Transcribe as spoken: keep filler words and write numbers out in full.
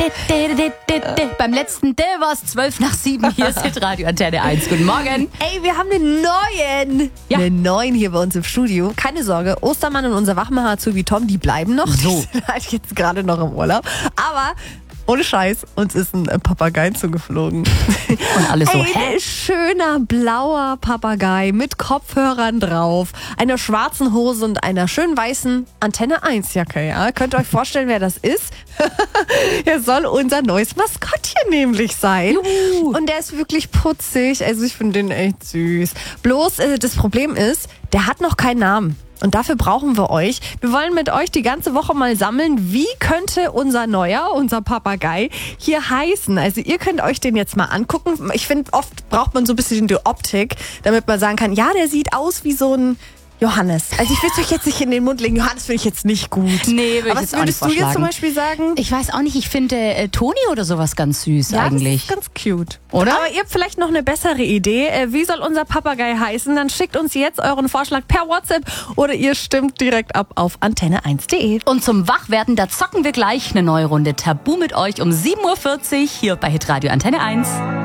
Beim letzten D war es zwölf nach sieben. Hier ist Hitradio Antenne eins. Guten Morgen. Ey, wir haben einen neuen. Ja. Einen neuen hier bei uns im Studio. Keine Sorge, Ostermann und unser Wachmacher Azubi Tom, die bleiben noch. So. Die sind halt jetzt gerade noch im Urlaub. Aber ohne Scheiß, uns ist ein Papagei zugeflogen. Und alles so, Ey, hä? ein schöner blauer Papagei mit Kopfhörern drauf, einer schwarzen Hose und einer schön weißen Antenne eins Jacke. Ja? Könnt ihr euch vorstellen, wer das ist? Er soll unser neues Maskottchen nämlich sein. Juhu. Und der ist wirklich putzig. Also ich finde den echt süß. Bloß äh, das Problem ist, der hat noch keinen Namen. Und dafür brauchen wir euch. Wir wollen mit euch die ganze Woche mal sammeln, wie könnte unser neuer, unser Papagei hier heißen. Also ihr könnt euch den jetzt mal angucken. Ich finde, oft braucht man so ein bisschen die Optik, damit man sagen kann, ja, der sieht aus wie so ein Johannes. Also ich will es euch jetzt nicht in den Mund legen. Johannes finde ich jetzt nicht gut. Nee, würde ich Aber jetzt was auch nicht würdest du jetzt vorschlagen. zum Beispiel sagen? Ich weiß auch nicht, ich finde äh, Toni oder sowas ganz süß Ja, eigentlich. das ist ganz cute. Oder? Aber ihr habt vielleicht noch eine bessere Idee. Äh, Wie soll unser Papagei heißen? Dann schickt uns jetzt euren Vorschlag per WhatsApp oder ihr stimmt direkt ab auf antenne eins punkt de. Und zum Wachwerden, da zocken wir gleich eine neue Runde Tabu mit euch um sieben Uhr vierzig hier bei Hitradio Antenne eins.